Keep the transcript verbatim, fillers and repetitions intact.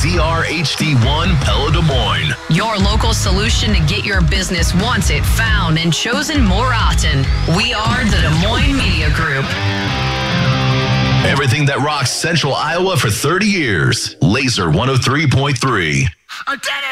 Z R H D one Pella Des Moines. Your local solution to get your business once it found and chosen more often. We are the Des Moines Media Group. Everything that rocks Central Iowa for thirty years. Laser one oh three point three. I did it!